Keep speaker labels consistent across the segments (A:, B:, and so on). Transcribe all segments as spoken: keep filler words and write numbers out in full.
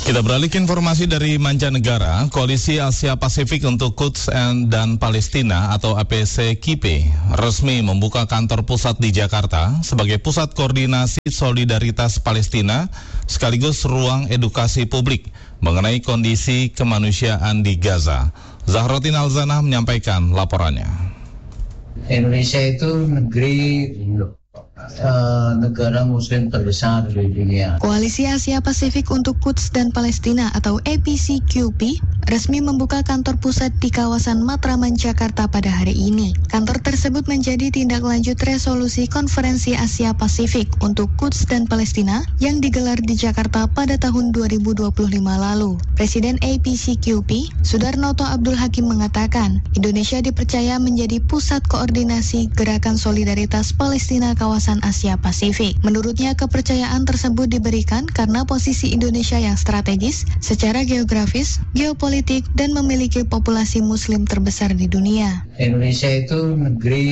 A: Kita beralih ke informasi dari mancanegara. Koalisi Asia Pasifik untuk Quds dan Palestina atau A P C Q P resmi membuka kantor pusat di Jakarta sebagai pusat koordinasi solidaritas Palestina sekaligus ruang edukasi publik mengenai kondisi kemanusiaan di Gaza. Zahrotin Alzanah menyampaikan laporannya.
B: Indonesia itu negeri Uh, negara muslim terbesar di dunia.
C: Koalisi Asia Pasifik untuk Quds dan Palestina atau A P C Q P resmi membuka kantor pusat di kawasan Matraman, Jakarta pada hari ini. Kantor tersebut menjadi tindak lanjut resolusi Konferensi Asia Pasifik untuk Quds dan Palestina yang digelar di Jakarta pada tahun dua ribu dua puluh lima lalu. Presiden A P C Q P, Sudarnoto Abdul Hakim mengatakan, Indonesia dipercaya menjadi pusat koordinasi Gerakan Solidaritas Palestina kawasan Asia Pasifik. Menurutnya, kepercayaan tersebut diberikan karena posisi Indonesia yang strategis secara geografis, geopolitik, dan memiliki populasi muslim terbesar di dunia.
B: Indonesia itu negeri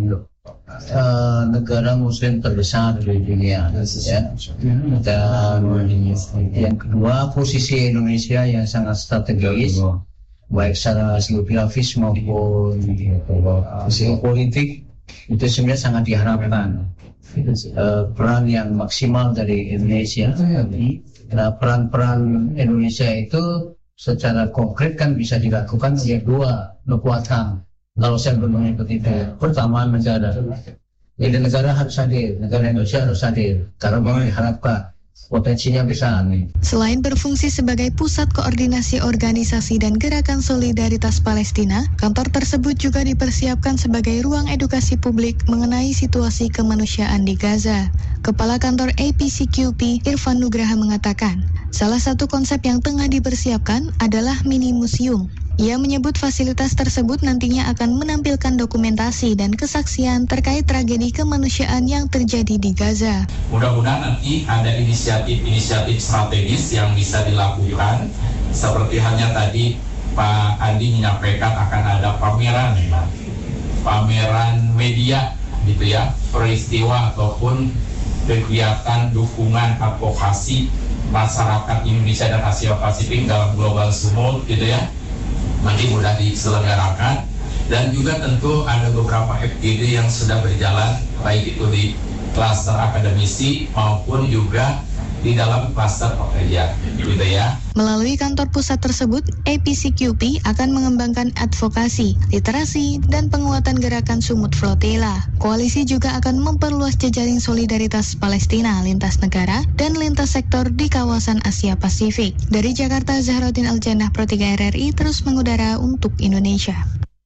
B: uh, negara muslim terbesar di dunia, ya. Dan yang kedua, posisi Indonesia yang sangat strategis, baik secara geografis maupun geopolitik, itu sebenarnya sangat diharapkan. Uh, peran yang maksimal dari Indonesia. Nah, peran-peran Indonesia itu secara konkret kan bisa dilakukan oleh dua kekuatan. Kalau saya mengikuti itu, pertama negara. Jadi negara harus hadir, negara Indonesia harus hadir karena diharapkan potensinya besar nih.
C: Selain berfungsi sebagai pusat koordinasi organisasi dan gerakan solidaritas Palestina, kantor tersebut juga dipersiapkan sebagai ruang edukasi publik mengenai situasi kemanusiaan di Gaza. Kepala kantor A P C Q P, Irfan Nugraha mengatakan, salah satu konsep yang tengah dipersiapkan adalah mini museum. Ia menyebut fasilitas tersebut nantinya akan menampilkan dokumentasi dan kesaksian terkait tragedi kemanusiaan yang terjadi di Gaza.
D: Mudah-mudahan nanti ada inisiatif-inisiatif strategis yang bisa dilakukan, seperti halnya tadi Pak Andi menyampaikan akan ada pameran, pameran media, gitu ya, peristiwa ataupun kegiatan dukungan advokasi masyarakat Indonesia dan Asia Pasifik dalam global sumut, gitu ya. Nanti mudah diselenggarakan, dan juga tentu ada beberapa F G D yang sudah berjalan baik itu di klaster akademisi maupun juga di dalam klaster pekerja, gitu ya.
C: Melalui kantor pusat tersebut, A P C Q P akan mengembangkan advokasi, literasi, dan penguatan gerakan Sumut Flotilla. Koalisi juga akan memperluas jejaring solidaritas Palestina lintas negara dan lintas sektor di kawasan Asia Pasifik. Dari Jakarta, Zahrotin Aljanah, Pro tiga R R I terus mengudara untuk Indonesia.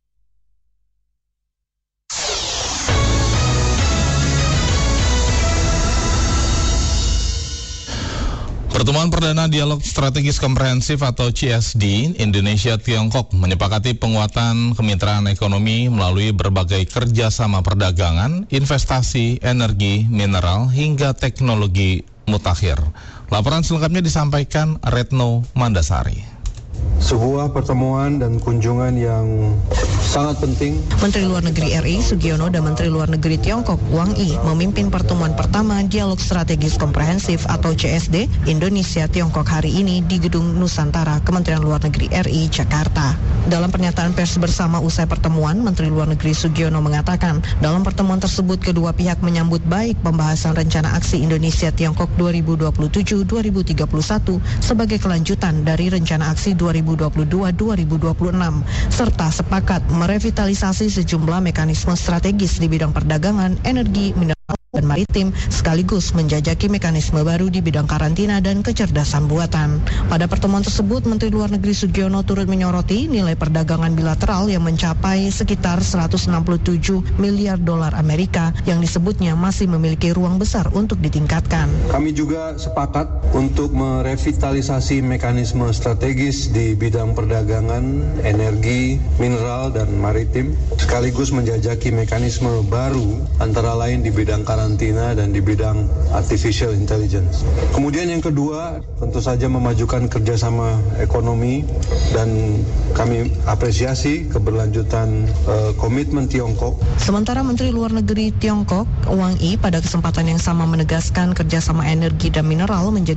A: Pertemuan Perdana Dialog Strategis Komprehensif atau C S D Indonesia-Tiongkok menyepakati penguatan kemitraan ekonomi melalui berbagai kerjasama perdagangan, investasi, energi, mineral, hingga teknologi mutakhir. Laporan selengkapnya disampaikan Retno Mandasari.
E: Sebuah pertemuan dan kunjungan yang sangat penting.
F: Menteri Luar Negeri R I Sugiono dan Menteri Luar Negeri Tiongkok Wang Yi memimpin pertemuan pertama Dialog Strategis Komprehensif atau C S D Indonesia-Tiongkok hari ini di Gedung Nusantara Kementerian Luar Negeri R I Jakarta. Dalam pernyataan pers bersama usai pertemuan, Menteri Luar Negeri Sugiono mengatakan dalam pertemuan tersebut kedua pihak menyambut baik pembahasan rencana aksi Indonesia-Tiongkok dua ribu dua puluh tujuh sampai dua ribu tiga puluh satu sebagai kelanjutan dari rencana aksi dua ribu dua puluh dua sampai dua ribu dua puluh enam serta sepakat merevitalisasi sejumlah mekanisme strategis di bidang perdagangan, energi, mineral, dan maritim, sekaligus menjajaki mekanisme baru di bidang karantina dan kecerdasan buatan. Pada pertemuan tersebut, Menteri Luar Negeri Sugiono turut menyoroti nilai perdagangan bilateral yang mencapai sekitar seratus enam puluh tujuh miliar dolar Amerika yang disebutnya masih memiliki ruang besar untuk ditingkatkan.
E: Kami juga sepakat untuk merevitalisasi mekanisme strategis di bidang perdagangan, energi, mineral, dan maritim, sekaligus menjajaki mekanisme baru antara lain di bidang karantina karantina dan di bidang artificial intelligence. Kemudian yang kedua, tentu saja memajukan kerjasama ekonomi, dan kami apresiasi keberlanjutan uh, komitmen Tiongkok.
F: Sementara Menteri Luar Negeri Tiongkok Wang Yi pada kesempatan yang sama menegaskan kerjasama energi dan mineral menjadi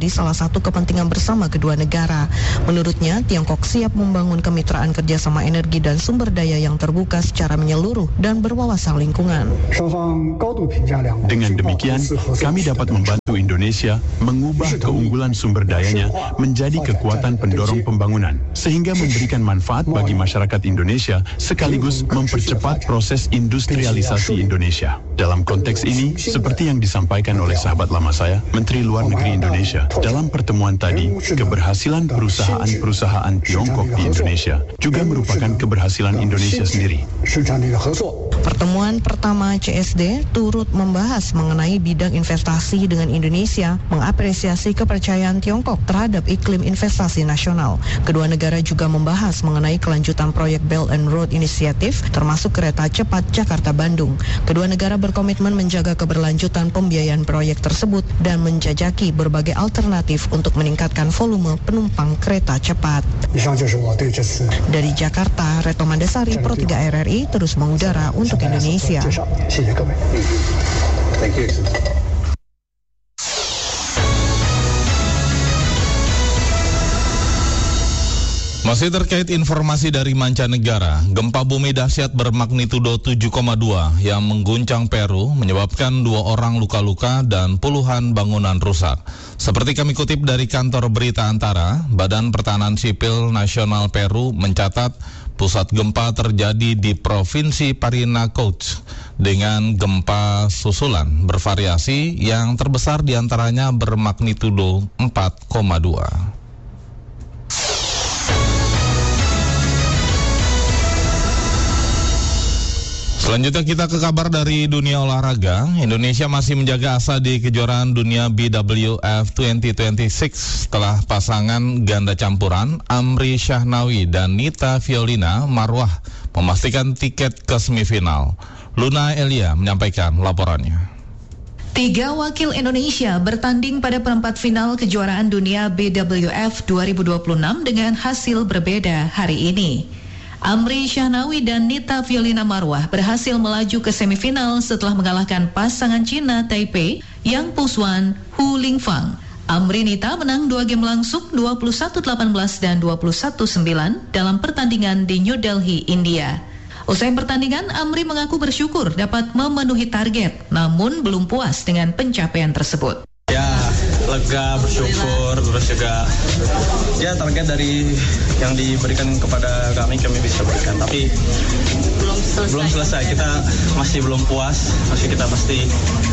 F: menjadi salah satu kepentingan bersama kedua negara. Menurutnya, Tiongkok siap membangun kemitraan kerjasama energi dan sumber daya yang terbuka secara menyeluruh dan berwawasan lingkungan.
G: Dengan demikian, kami dapat membantu Indonesia mengubah keunggulan sumber dayanya menjadi kekuatan pendorong pembangunan, sehingga memberikan manfaat bagi masyarakat Indonesia sekaligus mempercepat proses industrialisasi Indonesia. Dalam konteks ini, seperti yang disampaikan oleh sahabat lama saya, Menteri Luar Negeri Indonesia, dalam pertemuan tadi, keberhasilan perusahaan-perusahaan Tiongkok di Indonesia juga merupakan keberhasilan Indonesia sendiri.
F: Pertemuan pertama C S D turut membahas mengenai bidang investasi dengan Indonesia, mengapresiasi kepercayaan Tiongkok terhadap iklim investasi nasional. Kedua negara juga membahas mengenai kelanjutan proyek Belt and Road Initiative, termasuk kereta cepat Jakarta-Bandung. Kedua negara berkomitmen menjaga keberlanjutan pembiayaan proyek tersebut dan menjajaki berbagai alternatif untuk meningkatkan volume penumpang kereta cepat. Dari Jakarta, Reto Mandasari, Pro tiga R R I, terus mengudara untuk Indonesia.
E: Thank you.
A: Masih terkait informasi dari mancanegara, gempa bumi dahsyat bermagnitudo tujuh koma dua yang mengguncang Peru menyebabkan dua orang luka-luka dan puluhan bangunan rusak. Seperti kami kutip dari kantor berita Antara, Badan Pertahanan Sipil Nasional Peru mencatat pusat gempa terjadi di Provinsi Parinacouch dengan gempa susulan bervariasi yang terbesar diantaranya bermagnitudo empat koma dua. Selanjutnya kita ke kabar dari dunia olahraga. Indonesia masih menjaga asa di kejuaraan dunia B W F dua ribu dua puluh enam setelah pasangan ganda campuran Amri Syahnawi dan Nita Fiolina Marwah memastikan tiket ke semifinal. Luna Elia menyampaikan laporannya.
H: Tiga wakil Indonesia bertanding pada perempat final kejuaraan dunia B W F dua ribu dua puluh enam dengan hasil berbeda hari ini. Amri Syahnawi dan Nita Fiolina Marwah berhasil melaju ke semifinal setelah mengalahkan pasangan Cina Taipei Yang Puswan Hu Lingfang. Amri Nita menang dua game langsung dua puluh satu delapan belas dan dua puluh satu sembilan dalam pertandingan di New Delhi, India. Usai pertandingan, Amri mengaku bersyukur dapat memenuhi target, namun belum puas dengan pencapaian tersebut.
I: Ya, lega, bersyukur, terus juga ya target dari yang diberikan kepada kami, kami bisa berikan. Tapi belum selesai, belum selesai. Kita masih belum puas, masih kita pasti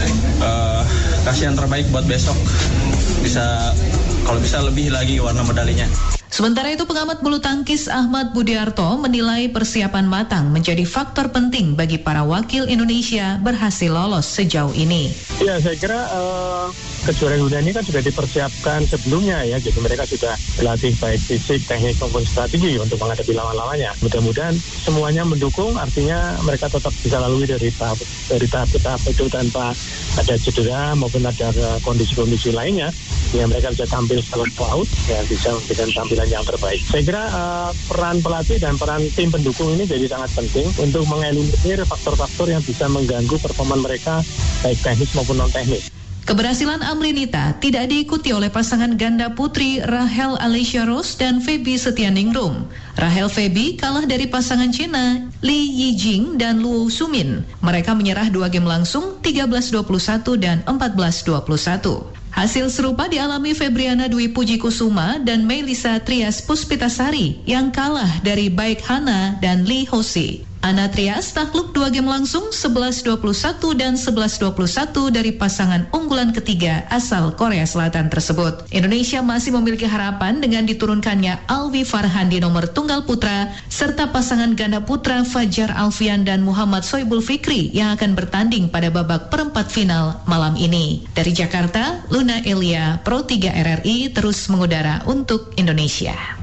I: uh, kasih yang terbaik buat besok. Bisa, kalau bisa lebih lagi warna medalinya.
H: Sementara itu, pengamat bulu tangkis Ahmad Budiarto menilai persiapan matang menjadi faktor penting bagi para wakil Indonesia berhasil lolos sejauh ini.
J: Ya, saya kira uh, kejuaraan dunia ini kan sudah dipersiapkan sebelumnya ya, jadi mereka sudah berlatih baik fisik, teknik maupun strategi untuk menghadapi lawan-lawannya. Mudah-mudahan semuanya mendukung, artinya mereka tetap bisa lalui dari tahap dari tahap ke tahap itu tanpa ada cedera maupun ada kondisi-kondisi lainnya, yang mereka bisa tampil secara laut, ya bisa memberikan tampilan yang terbaik. Saya kira uh, peran pelatih dan peran tim pendukung ini jadi sangat penting untuk mengeliminir faktor-faktor yang bisa mengganggu performa mereka baik teknis maupun non-teknis.
H: Keberhasilan Amri Nita tidak diikuti oleh pasangan ganda putri Rahel Alicia Rose dan Feby Setianingrum. Rahel Feby kalah dari pasangan Cina Li Yijing dan Luo Sumin. Mereka menyerah dua game langsung tiga belas dua puluh satu dan empat belas dua puluh satu. Hasil serupa dialami Febriana Dwi Puji Kusuma dan Melisa Trias Puspitasari yang kalah dari Baik Hana dan Lee Hosi. Ana Trias takluk dua game langsung sebelas dua puluh satu dan sebelas dua puluh satu dari pasangan unggulan ketiga asal Korea Selatan tersebut. Indonesia masih memiliki harapan dengan diturunkannya Alwi Farhan di nomor tunggal putra serta pasangan ganda putra Fajar Alfian dan Muhammad Soibul Fikri yang akan bertanding pada babak perempat final malam ini. Dari Jakarta, Luna Elia, Pro tiga R R I terus mengudara untuk Indonesia.